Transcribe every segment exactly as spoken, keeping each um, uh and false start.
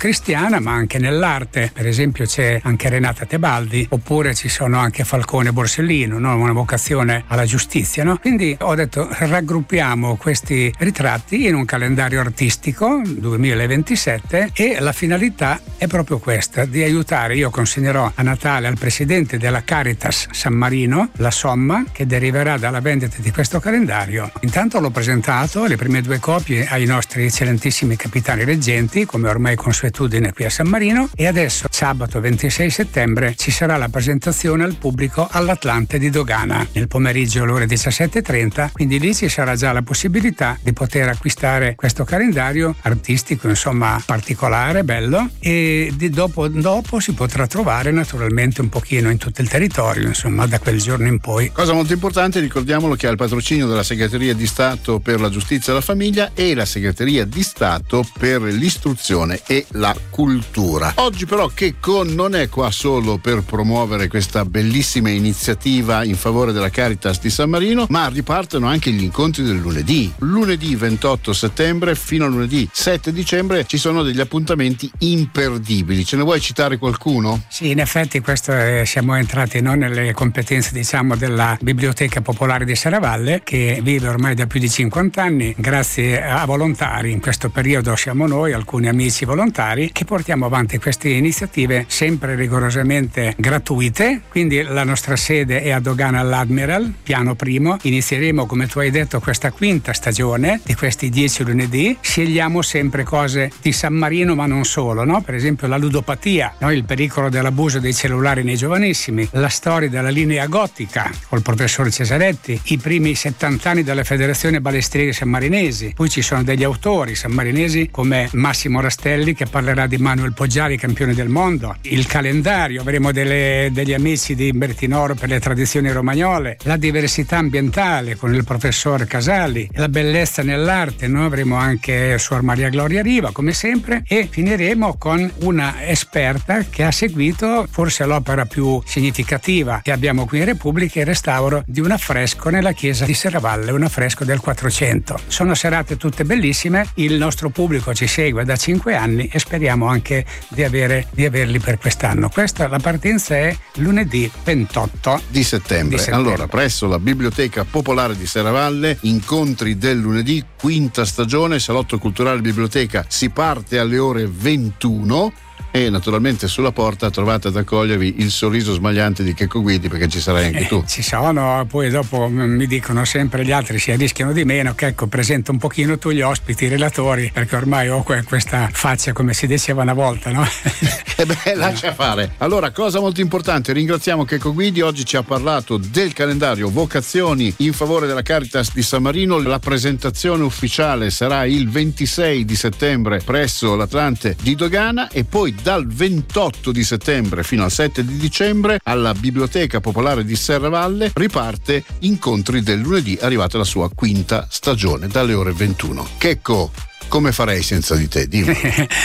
cristiana, ma anche nell'arte. Per esempio c'è anche Renata Tebaldi, oppure ci sono anche Falcone e Borsellino, no? Una vocazione alla giustizia, no? Quindi ho detto raggruppiamo questi ritratti in un calendario artistico duemilaventisette, e la finalità è proprio questa, di aiutare. Io consegnerò a Natale al presidente della Caritas San Marino la somma che deriverà dalla vendita di questo calendario. Intanto l'ho presentato, le prime due copie, ai nostri eccellentissimi capitani reggenti, come ormai consuetudine qui a San Marino, e adesso sabato ventisei settembre ci sarà la presentazione al pubblico all'Atlante di Dogana nel pomeriggio alle ore diciassette e trenta, quindi lì ci sarà già la possibilità di poter acquistare questo calendario artistico, insomma particolare, bello, e di dopo, dopo si potrà trovare naturalmente un pochino in tutto il territorio, insomma, da quel giorno in poi. Cosa molto importante, ricordiamolo, che ha il patrocinio della Segreteria di Stato per la Giustizia e la Famiglia e la Segreteria di Stato per l'istruzione e la cultura. Oggi però Checco non è qua solo per promuovere questa bellissima iniziativa in favore della Caritas di San Marino, ma ripartono anche gli incontri del lunedì. Lunedì ventotto settembre fino a lunedì sette dicembre ci sono degli appuntamenti imperdibili. Ce ne vuoi citare qualcuno? Sì, in effetti questo è, siamo entrati non nelle competenze, diciamo, della Biblioteca Popolare di Serravalle, che vive ormai da più di cinquanta anni grazie a volontari. In questo periodo siamo noi, alcuni amici volontari, che portiamo avanti queste iniziative sempre rigorosamente gratuite. Quindi la nostra sede è a Dogana all'Admiral, piano primo. Inizieremo, come tu hai detto, questa quinta stagione di questi dieci lunedì. Scegliamo sempre cose di San Marino, ma non solo, no? Per esempio la ludopatia, no? Il pericolo dell'abuso dei cellulari nei giovanissimi, la storia della linea gotica col professor Cesaretti, i primi settanta anni della Federazione Balestrieri Sammarinesi. Poi ci sono degli autori sammarinesi come Massimo Rastelli, che parlerà di Manuel Poggiari, campione del mondo. Il calendario, avremo delle, degli amici di Bertinoro per le tradizioni romagnole, la diversità ambientale con il professor Casali, la bellezza nell'arte, no? Avremo anche Suor Maria Gloria Riva, come sempre, e finiremo con una esperta che ha seguito forse l'opera più significativa che abbiamo qui in Repubblica, il restauro di un affresco nella chiesa di Serravalle, un affresco del quattrocento. Sono serate tutte bellissime, il nostro pubblico ci segue da cinque anni e speriamo anche di, avere, di averli per quest'anno. Questa, la partenza è lunedì ventotto di settembre. di settembre. Allora, presso la Biblioteca Popolare di Serravalle, incontri del lunedì, quinta stagione, salotto culturale biblioteca, si parte alle ore ventuno. E naturalmente sulla porta trovate ad accogliervi il sorriso smagliante di Checco Guidi, perché ci sarai anche tu. Eh, ci sono, poi dopo mi dicono sempre gli altri si arrischiano di meno, che ecco, presenta un pochino tu gli ospiti, i relatori, perché ormai ho questa faccia, come si diceva una volta, no? E beh, lascia fare. Allora, cosa molto importante, ringraziamo Checco Guidi, oggi ci ha parlato del calendario Vocazioni in favore della Caritas di San Marino. La presentazione ufficiale sarà il ventisei di settembre presso l'Atlante di Dogana, e poi dal ventotto di settembre fino al sette di dicembre alla Biblioteca Popolare di Serravalle riparte Incontri del lunedì, arrivata la sua quinta stagione dalle ore ventuno. Checco, come farei senza di te? Dimmi.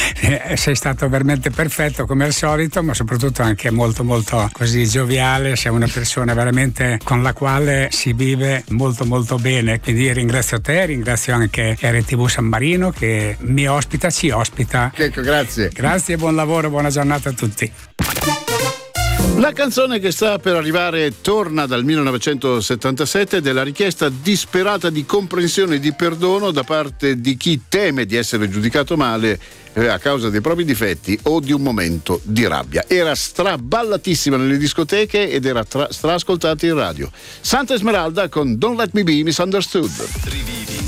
Sei stato veramente perfetto come al solito, ma soprattutto anche molto molto così gioviale. Sei una persona veramente con la quale si vive molto molto bene, quindi ringrazio te, ringrazio anche R T V San Marino che mi ospita, ci ospita. Ecco, grazie. Grazie, buon lavoro, buona giornata a tutti. La canzone che sta per arrivare torna dal millenovecentosettantasette, della richiesta disperata di comprensione e di perdono da parte di chi teme di essere giudicato male eh, a causa dei propri difetti o di un momento di rabbia. Era straballatissima nelle discoteche ed era tra- straascoltata in radio. Santa Esmeralda con Don't Let Me Be Misunderstood.